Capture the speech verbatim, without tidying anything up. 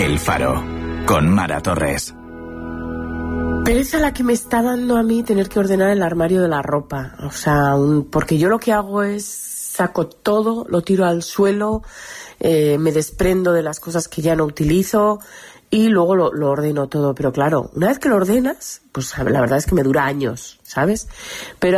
El Faro, con Mara Torres. Pereza la que me está dando a mí tener que ordenar el armario de la ropa. O sea, un, porque yo lo que hago es saco todo, lo tiro al suelo, eh, me desprendo de las cosas que ya no utilizo y luego lo, lo ordeno todo. Pero claro, una vez que lo ordenas, pues la verdad es que me dura años, ¿sabes? Pero